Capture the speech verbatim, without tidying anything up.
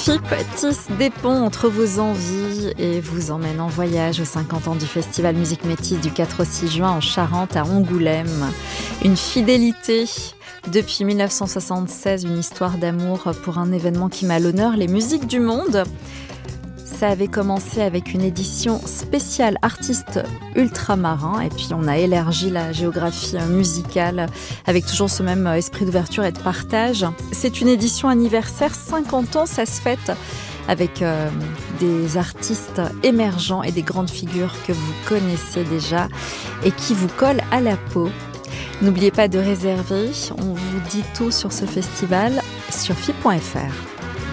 F I P tisse des ponts entre vos envies et vous emmène en voyage aux cinquante ans du Festival Musique Métis du quatre au six juin en Charente, à Angoulême. Une fidélité depuis mille neuf cent soixante-seize, une histoire d'amour pour un événement qui met à l'honneur les musiques du monde. Ça avait commencé avec une édition spéciale artistes ultramarins et puis on a élargi la géographie musicale avec toujours ce même esprit d'ouverture et de partage. C'est une édition anniversaire, cinquante ans, ça se fête avec euh, des artistes émergents et des grandes figures que vous connaissez déjà et qui vous collent à la peau. N'oubliez pas de réserver, on vous dit tout sur ce festival sur F I P point F R.